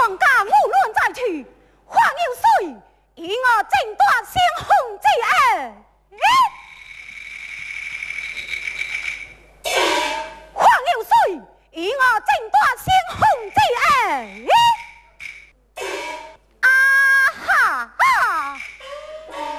皇家无论在去，还有谁与我争夺先锋之爱？